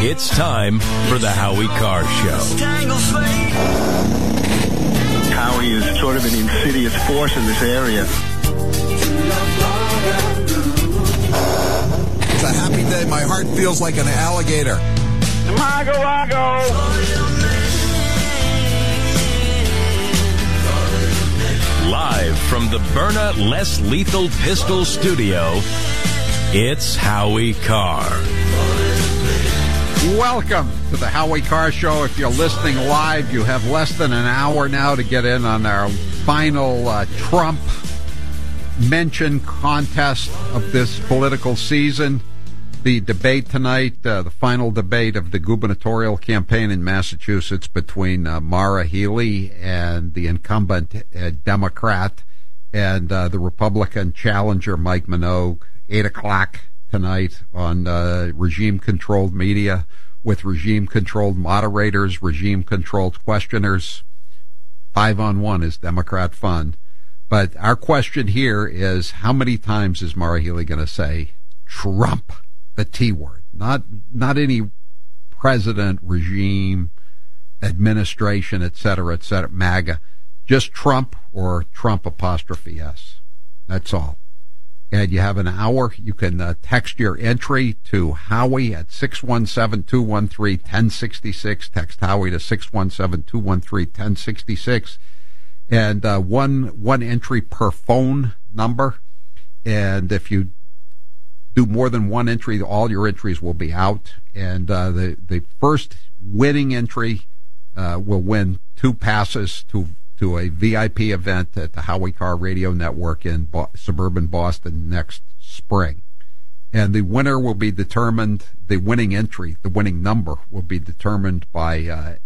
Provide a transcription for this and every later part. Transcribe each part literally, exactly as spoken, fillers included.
It's time for the Howie Carr Show. Howie is sort of an insidious force in this area. It's a happy day. My heart feels like an alligator. Mago, Mago. Live from the Byrna Less Lethal Pistol Studio, it's Howie Carr. Welcome to the Howie Carr Show. If you're listening live, you have less than an hour now to get in on our final uh, Trump mention contest of this political season. The debate tonight, uh, the final debate of the gubernatorial campaign in Massachusetts between uh, Maura Healey and the incumbent uh, Democrat and uh, the Republican challenger Mike Minogue. Eight o'clock tonight on uh, regime-controlled media with regime-controlled moderators, regime-controlled questioners. Five on one is Democrat fun. But our question here is, how many times is Maura Healey going to say Trump? The T word, not not any president, regime, administration, et cetera, et cetera, MAGA, just Trump or Trump apostrophe S. That's all. And you have an hour. You can uh, text your entry to Howie at six one seven, two one three, one oh six six. Text Howie to six one seven, two one three, one oh six six. And uh, one one entry per phone number. And if you do more than one entry, all your entries will be out. And uh, the, the first winning entry uh, will win two passes to to a V I P event at the Howie Carr Radio Network in Bo- suburban Boston next spring. And the winner will be determined, the winning entry, the winning number will be determined by uh,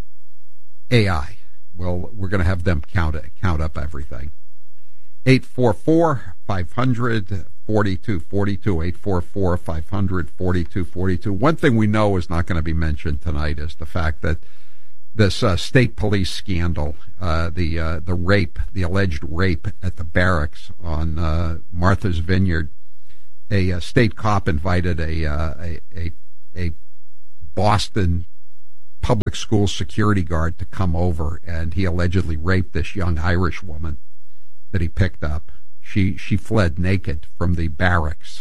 A I. Well, we're going to have them count it, count up everything. eight four four, five hundred, forty-two forty-two, eight four four, five hundred, forty-two forty-two. One thing we know is not going to be mentioned tonight is the fact that this uh, state police scandal, uh, the uh, the rape, the alleged rape at the barracks on uh, Martha's Vineyard, a, a state cop invited a, uh, a a a Boston public school security guard to come over, and he allegedly raped this young Irish woman that he picked up. She she fled naked from the barracks,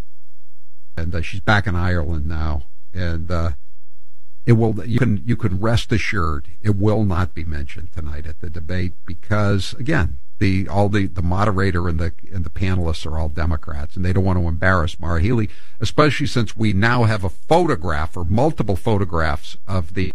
and uh, she's back in Ireland now. And uh, it will you can you can rest assured it will not be mentioned tonight at the debate because again the all the, the moderator and the and the panelists are all Democrats, and they don't want to embarrass Maura Healey, especially since we now have a photograph or multiple photographs of the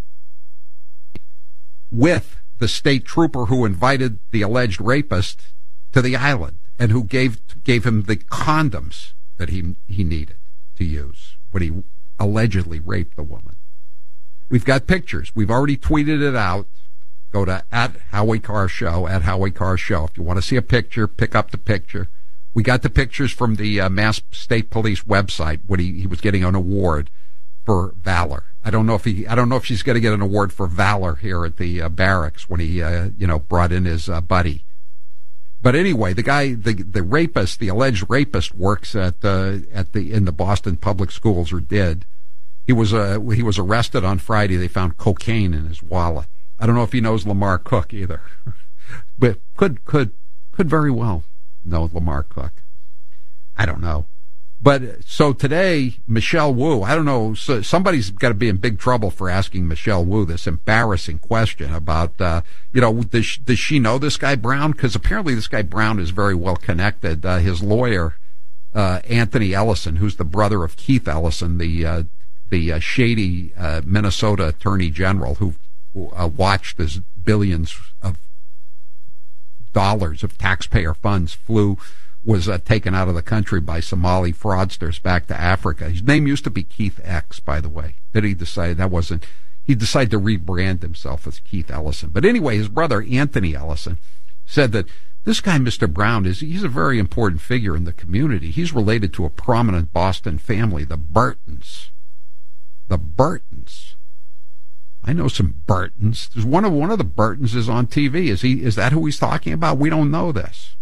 with the state trooper who invited the alleged rapist to the island and who gave gave him the condoms that he he needed to use when he allegedly raped the woman. We've got pictures. We've already tweeted it out. Go to at Howie Carr Show, at Howie Carr Show. If you want to see a picture, pick up the picture. We got the pictures from the uh, Mass State Police website when he, he was getting an award for valor. I don't know if he I don't know if she's going to get an award for valor here at the uh, barracks when he uh, you know brought in his uh, buddy. But anyway, the guy, the the rapist, the alleged rapist, works at uh, at the in the Boston public schools, or did. He was uh, he was arrested on Friday. They found cocaine in his wallet. I don't know if he knows Lamar Cook either, but could could could very well know Lamar Cook. I don't know. But so today, Michelle Wu, I don't know, so somebody's got to be in big trouble for asking Michelle Wu this embarrassing question about, uh, you know, does she, does she know this guy Brown? Because apparently this guy Brown is very well connected. Uh, his lawyer, uh, Anthony Ellison, who's the brother of Keith Ellison, the uh, the uh, shady uh, Minnesota Attorney General who uh, watched as billions of dollars of taxpayer funds flew was uh, taken out of the country by Somali fraudsters back to Africa. His name used to be Keith X, by the way. Then he decided that wasn't, he decided to rebrand himself as Keith Ellison. But anyway, his brother, Anthony Ellison, said that this guy, Mister Brown, is he's a very important figure in the community. He's related to a prominent Boston family, the Burtons. The Burtons. I know some Burtons. There's one of one of the Burtons is on T V. Is he? Is that who he's talking about? We don't know this.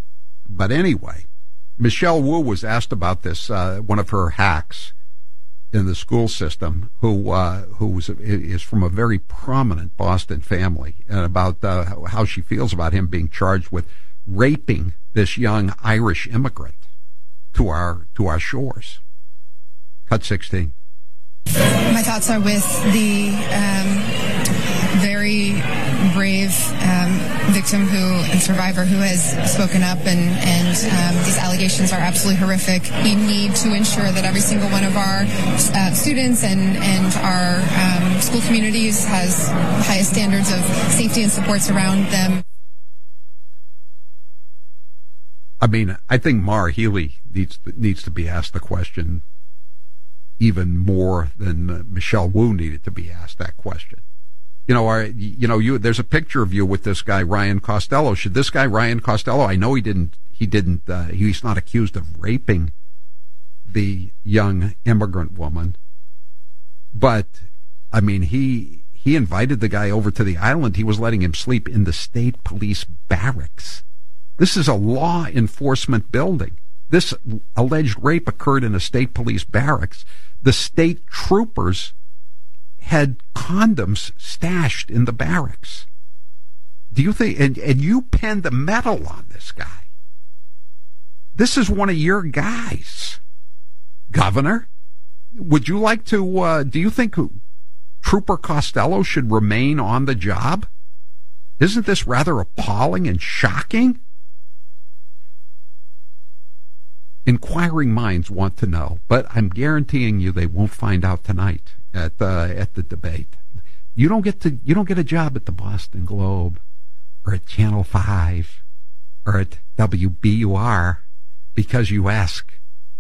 But anyway, Michelle Wu was asked about this, uh, one of her hacks, in the school system who uh, who was, is from a very prominent Boston family, and about uh, how she feels about him being charged with raping this young Irish immigrant to our to our shores. Cut sixteen. My thoughts are with the um, very brave um, victim who and survivor who has spoken up, and, and um, these allegations are absolutely horrific. We need to ensure that every single one of our uh, students and, and our um, school communities has highest standards of safety and supports around them. I mean, I think Maura Healey needs needs to be asked the question even more than uh, Michelle Wu needed to be asked that question. You know, our, you know, you there's a picture of you with this guy Ryan Costello. Should this guy Ryan Costello? I know he didn't. He didn't. Uh, he's not accused of raping the young immigrant woman, but I mean, he he invited the guy over to the island. He was letting him sleep in the state police barracks. This is a law enforcement building. This alleged rape occurred in a state police barracks. The state troopers had condoms stashed in the barracks. Do you think, and, and you pinned a medal on this guy. This is one of your guys. Governor, would you like to, uh, do you think Trooper Costello should remain on the job? Isn't this rather appalling and shocking? Inquiring minds want to know, but I'm guaranteeing you they won't find out tonight at uh, at the debate. You don't get to you don't get a job at the Boston Globe or at Channel Five or at W B U R because you ask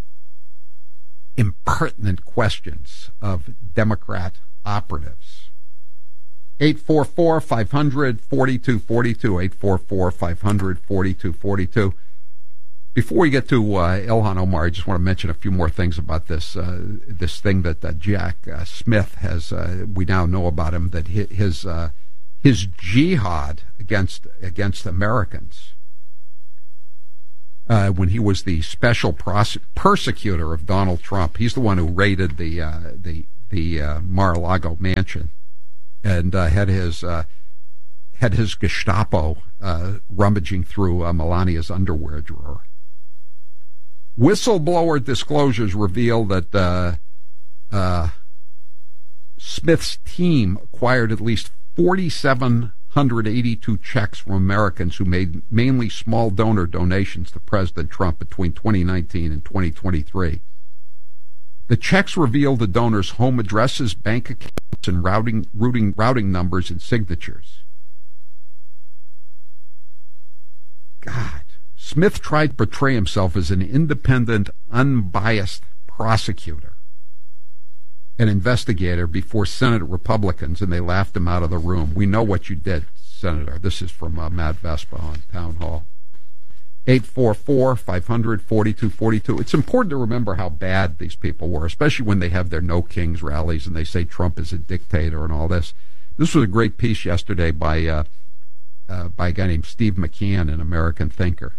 impertinent questions of Democrat operatives. eight four four, five hundred, forty-two forty-two, eight four four, five hundred, forty-two forty-two. Before we get to uh, Ilhan Omar, I just want to mention a few more things about this uh, this thing that uh, Jack uh, Smith has. Uh, we now know about him, that his uh, his jihad against against Americans uh, when he was the special pros- persecutor of Donald Trump. He's the one who raided the uh, the the uh, Mar-a-Lago mansion and uh, had his uh, had his Gestapo uh, rummaging through uh, Melania's underwear drawer. Whistleblower disclosures reveal that uh, uh, Smith's team acquired at least four thousand seven hundred eighty-two checks from Americans who made mainly small donor donations to President Trump between twenty nineteen and twenty twenty-three. The checks revealed the donors' home addresses, bank accounts, and routing, routing, routing numbers and signatures. God. Smith tried to portray himself as an independent, unbiased prosecutor, an investigator before Senate Republicans, and they laughed him out of the room. We know what you did, Senator. This is from uh, Matt Vespa on Town Hall. eight four four, five hundred, forty-two forty-two. It's important to remember how bad these people were, especially when they have their No Kings rallies and they say Trump is a dictator and all this. This was a great piece yesterday by, uh, uh, by a guy named Steve McCann, an American thinker,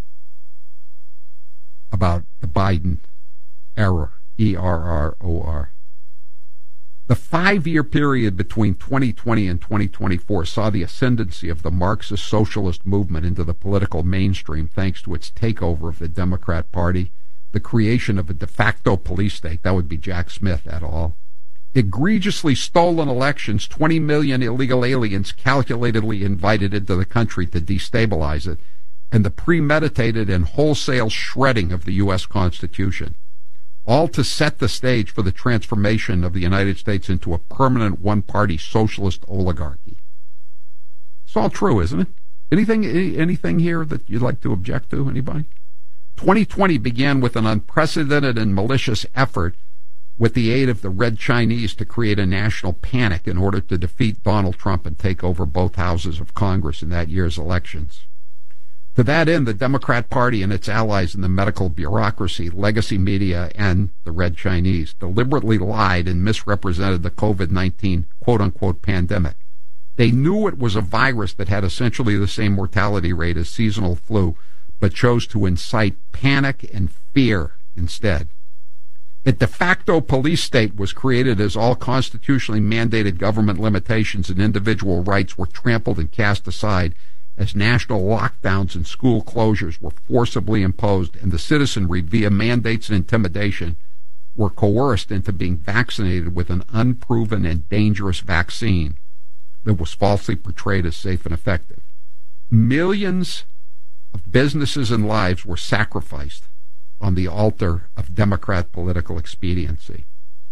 about the Biden era, E R R O R. The five-year period between twenty twenty and twenty twenty-four saw the ascendancy of the Marxist socialist movement into the political mainstream thanks to its takeover of the Democrat Party, the creation of a de facto police state, that would be Jack Smith et al., egregiously stolen elections, twenty million illegal aliens calculatedly invited into the country to destabilize it, and the premeditated and wholesale shredding of the U S Constitution, all to set the stage for the transformation of the United States into a permanent one-party socialist oligarchy. It's all true, isn't it? Anything, anything here that you'd like to object to, anybody? twenty twenty began with an unprecedented and malicious effort with the aid of the Red Chinese to create a national panic in order to defeat Donald Trump and take over both houses of Congress in that year's elections. To that end, the Democrat Party and its allies in the medical bureaucracy, legacy media, and the Red Chinese deliberately lied and misrepresented the COVID nineteen quote-unquote pandemic. They knew it was a virus that had essentially the same mortality rate as seasonal flu, but chose to incite panic and fear instead. A de facto police state was created as all constitutionally mandated government limitations and individual rights were trampled and cast aside, as national lockdowns and school closures were forcibly imposed, and the citizenry, via mandates and intimidation, were coerced into being vaccinated with an unproven and dangerous vaccine that was falsely portrayed as safe and effective. Millions of businesses and lives were sacrificed on the altar of Democrat political expediency.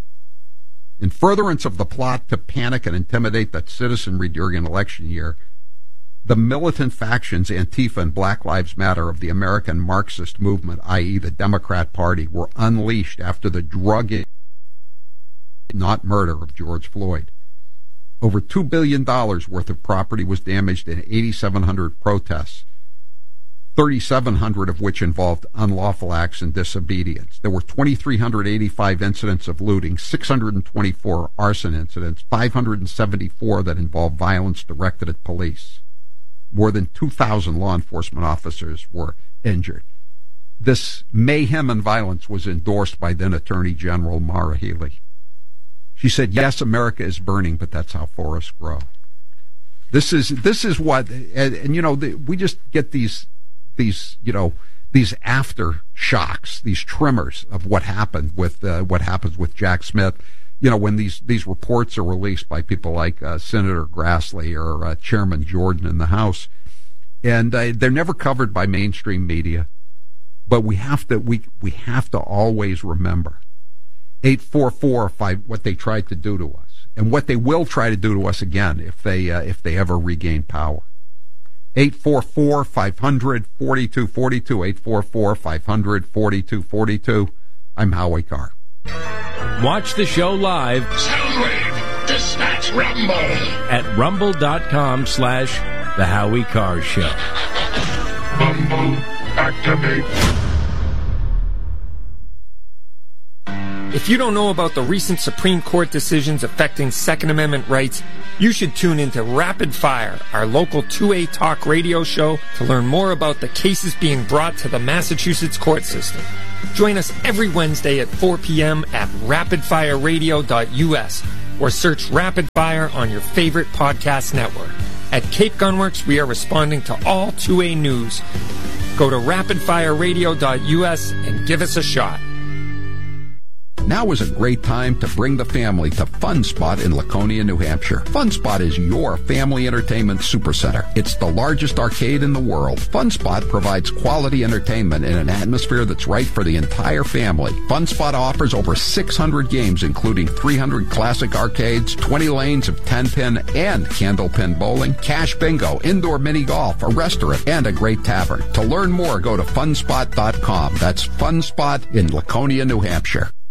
In furtherance of the plot to panic and intimidate the citizenry during an election year, the militant factions, Antifa and Black Lives Matter, of the American Marxist movement, that is the Democrat Party, were unleashed after the drugging, not murder, of George Floyd. Over two billion dollars worth of property was damaged in eighty-seven hundred protests, thirty-seven hundred of which involved unlawful acts and disobedience. There were two thousand three hundred eighty-five incidents of looting, six hundred twenty-four arson incidents, five hundred seventy-four that involved violence directed at police. More than two thousand law enforcement officers were injured. This mayhem and violence was endorsed by then Attorney General Maura Healey. She said, yes, America is burning, but that's how forests grow. This is this is what, and, and you know, the, we just get these these, you know, these aftershocks, these tremors of what happened with uh, what happens with Jack Smith. You know, when these, these reports are released by people like uh, Senator Grassley or uh, Chairman Jordan in the House, and uh, they're never covered by mainstream media. But we have to we we have to always remember eight four four five what they tried to do to us, and what they will try to do to us again if they uh, if they ever regain power. eight four four, five hundred, forty-two forty-two, eight four four, five hundred, forty-two forty-two. I'm Howie Carr. Watch the show live. Soundwave, dispatch Rumble. At rumble.com slash The Howie Carr Show. Rumble, activate. If you don't know about the recent Supreme Court decisions affecting Second Amendment rights, you should tune into Rapid Fire, our local two A talk radio show, to learn more about the cases being brought to the Massachusetts court system. Join us every Wednesday at four p.m. at rapid fire radio dot u s or search Rapid Fire on your favorite podcast network. At Cape Gunworks, we are responding to all two A news. Go to rapid fire radio dot u s and give us a shot. Now is a great time to bring the family to Fun Spot in Laconia, New Hampshire. Fun Spot is your family entertainment supercenter. It's the largest arcade in the world. Fun Spot provides quality entertainment in an atmosphere that's right for the entire family. Fun Spot offers over six hundred games, including three hundred classic arcades, twenty lanes of ten-pin and candlepin bowling, cash bingo, indoor mini golf, a restaurant, and a great tavern. To learn more, go to fun spot dot com. That's Fun Spot in Laconia, New Hampshire.